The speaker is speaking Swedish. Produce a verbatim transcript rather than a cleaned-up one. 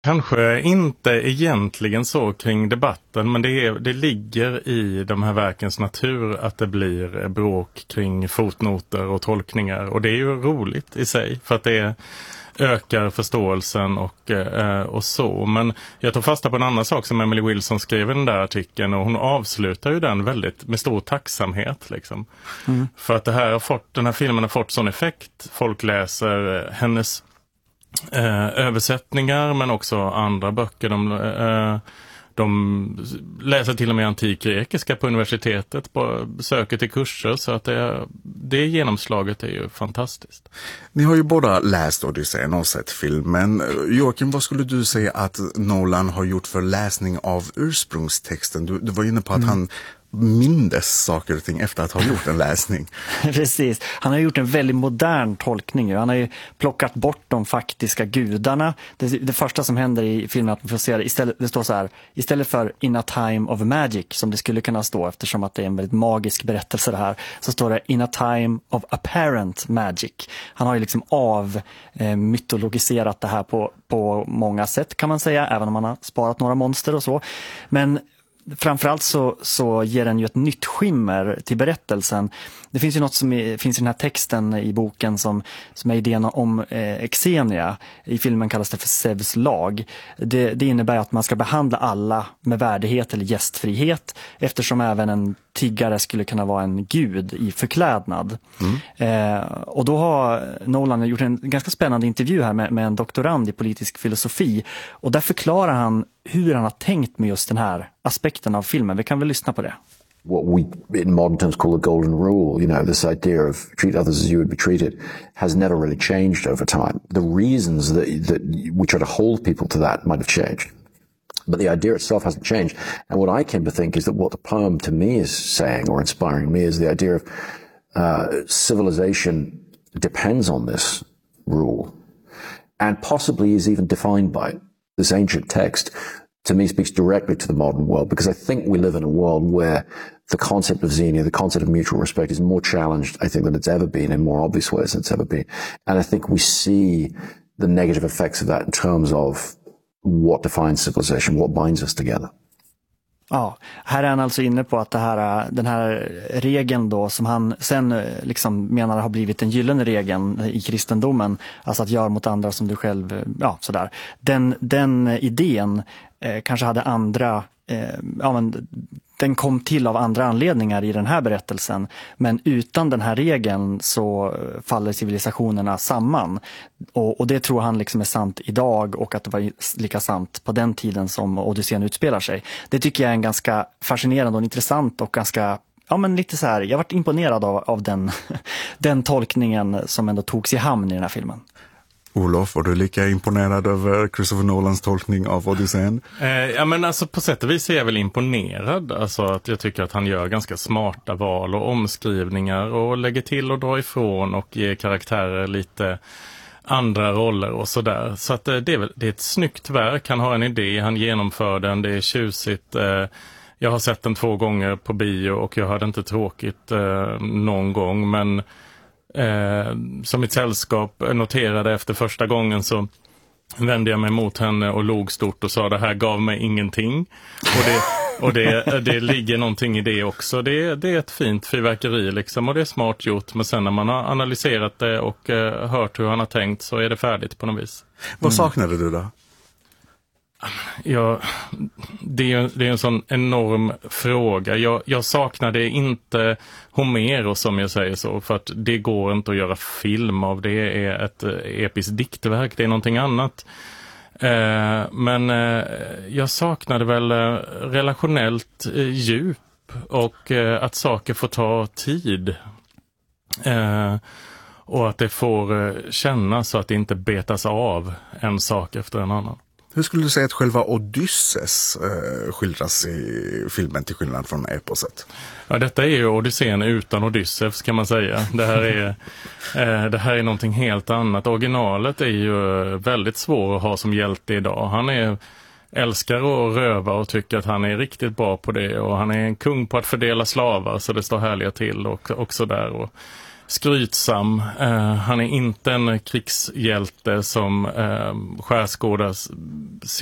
Kanske inte egentligen så kring debatten, men det, är, det ligger i de här verkens natur att det blir bråk kring fotnoter och tolkningar. Och det är ju roligt i sig för att det ökar förståelsen och, eh, och så. Men jag tar fasta på en annan sak som Emily Wilson skrev i den där artikeln, och hon avslutar ju den väldigt med stor tacksamhet. Liksom. Mm. För att det här har fått, den här filmen har fått sån effekt. Folk läser hennes Eh, översättningar men också andra böcker. De, eh, de läser till och med antikgrekiska på universitetet, på, söker till kurser, så att det, det genomslaget är ju fantastiskt. Ni har ju båda läst Odysseen och sett filmen. Joakim, vad skulle du säga att Nolan har gjort för läsning av ursprungstexten? Du, du var inne på att mm. han mindes saker och ting efter att ha gjort en läsning. Precis. Han har gjort en väldigt modern tolkning. Han har ju plockat bort de faktiska gudarna. Det, det första som händer i filmen att man får se det, istället, det står så här, istället för In a time of magic, som det skulle kunna stå eftersom att det är en väldigt magisk berättelse det här, så står det In a time of apparent magic. Han har ju liksom av eh, mytologiserat det här på, på många sätt kan man säga, även om han har sparat några monster och så. Men framförallt så, så ger den ju ett nytt skimmer till berättelsen. Det finns ju något som är, finns i den här texten i boken som, som är idén om eh, Xenia. I filmen kallas det för Zeus lag. Det, det innebär att man ska behandla alla med värdighet eller gästfrihet, eftersom även en tiggare skulle kunna vara en gud i förklädnad. Mm. Eh, och då har Nolan gjort en ganska spännande intervju här med, med en doktorand i politisk filosofi. Och där förklarar han hur han har tänkt med just den här aspekten av filmen. Vi kan väl lyssna på det. What we in modern terms call a golden rule, you know, this idea of treat others as you would be treated, has never really changed over time. The reasons that, that we try to hold people to that might have changed, but the idea itself hasn't changed. And what I came to think is that what the poem to me is saying or inspiring me is the idea of uh, civilization depends on this rule and possibly is even defined by it. This ancient text to me speaks directly to the modern world, because I think we live in a world where the concept of xenia, the concept of mutual respect, is more challenged, I think, than it's ever been, in more obvious ways than it's ever been. And I think we see the negative effects of that in terms of what defines civilization, what binds us together. Ja, här är han alltså inne på att det här, den här regeln då som han sen liksom menar har blivit en gyllene regeln i kristendomen, alltså att göra mot andra som du själv, ja sådär. Den, den idén eh, kanske hade andra, eh, ja men den kom till av andra anledningar i den här berättelsen, men utan den här regeln så faller civilisationerna samman. Och, och det tror han liksom är sant idag, och att det var lika sant på den tiden som Odysseen utspelar sig. Det tycker jag är en ganska fascinerande och intressant och ganska, ja men lite så här, jag har varit imponerad av, av den, den tolkningen som ändå togs i hamn i den här filmen. Olof, var du lika imponerad över Christopher Nolans tolkning av Odysseen? Eh, ja men alltså på sätt och vis är jag väl imponerad. Alltså att jag tycker att han gör ganska smarta val och omskrivningar och lägger till och drar ifrån och ger karaktärer lite andra roller och sådär. Så att eh, det, är väl, det är ett snyggt verk, han har en idé, han genomför den, det är tjusigt. Eh, jag har sett den två gånger på bio och jag hade inte tråkigt eh, någon gång, men Eh, som mitt sällskap noterade efter första gången så vände jag mig mot henne och log stort och sa det här gav mig ingenting. Och det, och det, det ligger någonting i det också. Det, det är ett fint fyrverkeri liksom, och det är smart gjort. Men sen när man har analyserat det och eh, hört hur han har tänkt så är det färdigt på något vis. Mm. Vad saknade du då? Ja, det är, det är en sån enorm fråga. Jag, jag saknade inte Homeros, som jag säger så, för att det går inte att göra film av. Det är ett episkt diktverk, det är någonting annat. Eh, men eh, jag saknade väl eh, relationellt eh, djup och eh, att saker får ta tid. Eh, och att det får eh, kännas så att det inte betas av en sak efter en annan. Hur skulle du säga att själva Odysseus eh, skildras i filmen till skillnad från eposet? Ja, detta är ju Odysseen utan Odysseus kan man säga. Det här är, eh, det här är någonting helt annat. Originalet är ju väldigt svår att ha som hjälte idag. Han är älskar att röva och tycker att han är riktigt bra på det. Och han är en kung på att fördela slavar så det står härliga till och, och sådär. Och skrytsam. Eh, han är inte en krigshjälte som eh, skärskådas